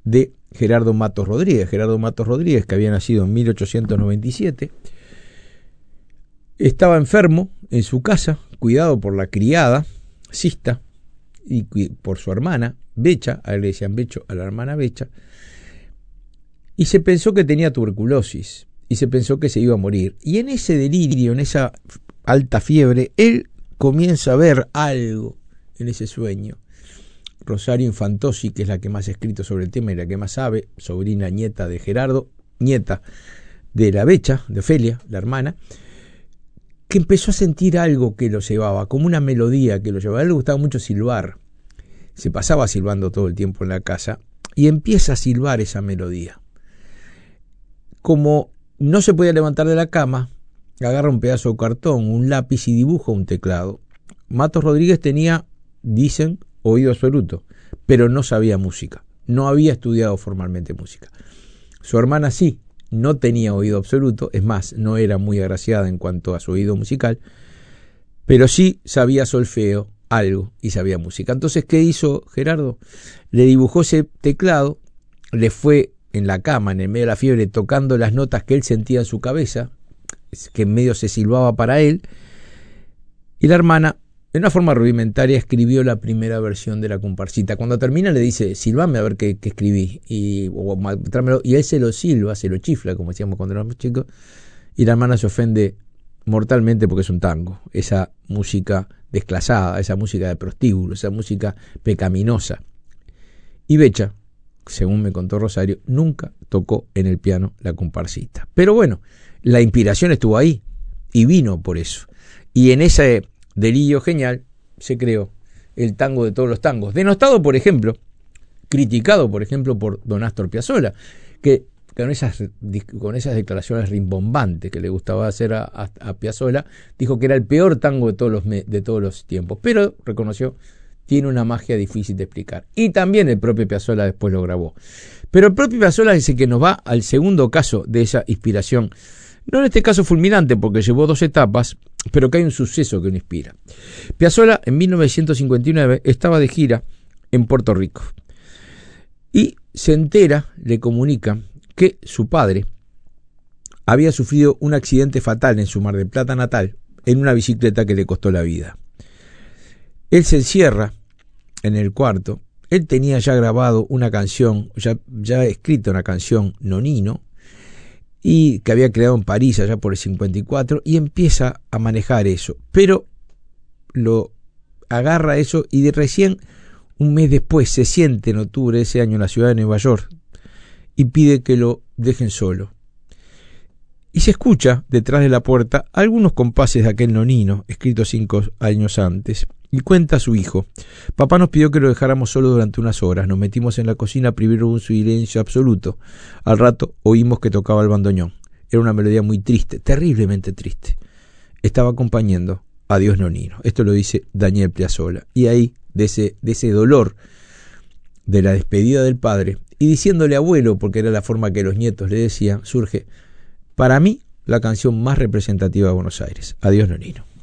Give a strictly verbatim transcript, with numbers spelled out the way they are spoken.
de Gerardo Matos Rodríguez. Gerardo Matos Rodríguez, que había nacido en mil ochocientos noventa y siete, estaba enfermo en su casa, cuidado por la criada, Sista, y por su hermana, Becha, a él le decían Becho, a la hermana Becha, y se pensó que tenía tuberculosis, y se pensó que se iba a morir. Y en ese delirio, en esa alta fiebre, él comienza a ver algo en ese sueño. Rosario Infantosi, que es la que más ha escrito sobre el tema y la que más sabe, sobrina nieta de Gerardo, nieta de la Becha, de Ofelia, la hermana, que empezó a sentir algo que lo llevaba, como una melodía que lo llevaba. A él le gustaba mucho silbar, se pasaba silbando todo el tiempo en la casa, y empieza a silbar esa melodía. Como no se podía levantar de la cama, agarra un pedazo de cartón, un lápiz y dibuja un teclado. Matos Rodríguez tenía, dicen, oído absoluto, pero no sabía música, no había estudiado formalmente música. Su hermana sí, no tenía oído absoluto, es más, no era muy agraciada en cuanto a su oído musical, pero sí sabía solfeo, algo, y sabía música. Entonces, ¿qué hizo Gerardo? Le dibujó ese teclado, le fue en la cama, en el medio de la fiebre, tocando las notas que él sentía en su cabeza, que en medio se silbaba para él, y la hermana, de una forma rudimentaria, escribió la primera versión de la comparsita. Cuando termina le dice, silbame a ver qué, qué escribí, y, o, y él se lo silba, se lo chifla, como decíamos cuando éramos chicos, y la hermana se ofende mortalmente porque es un tango, esa música desclasada, esa música de prostíbulo, esa música pecaminosa. Y Becha, según me contó Rosario, nunca tocó en el piano la comparsita. Pero bueno, la inspiración estuvo ahí, y vino por eso. Y en ese delirio genial se creó el tango de todos los tangos, denostado, por ejemplo, criticado, por ejemplo, por don Astor Piazzolla, que con esas, con esas declaraciones rimbombantes que le gustaba hacer a, a, a Piazzolla, dijo que era el peor tango de todos los, de todos los tiempos, pero reconoció, tiene una magia difícil de explicar. Y también el propio Piazzolla después lo grabó. Pero el propio Piazzolla dice que nos va al segundo caso de esa inspiración, no en este caso fulminante porque llevó dos etapas, pero que hay un suceso que lo inspira. Piazzolla en mil novecientos cincuenta y nueve estaba de gira en Puerto Rico y se entera, le comunica que su padre había sufrido un accidente fatal en su Mar del Plata natal en una bicicleta que le costó la vida. Él se encierra en el cuarto, él tenía ya grabado una canción, ya, ya escrita una canción, Nonino, y que había creado en París allá por el cincuenta y cuatro, y empieza a manejar eso, pero lo agarra eso y de recién un mes después se siente en octubre de ese año en la ciudad de Nueva York y pide que lo dejen solo. Y se escucha detrás de la puerta algunos compases de aquel nonino, escritos cinco años antes, y cuenta a su hijo: papá nos pidió que lo dejáramos solo durante unas horas, nos metimos en la cocina, primero un silencio absoluto, al rato oímos que tocaba el bandoneón, era una melodía muy triste, terriblemente triste, estaba acompañando a Dios nonino. Esto lo dice Daniel Piazzolla, y ahí, de ese, de ese dolor de la despedida del padre, y diciéndole abuelo, porque era la forma que los nietos le decían, surge, para mí, la canción más representativa de Buenos Aires, Adiós Nonino.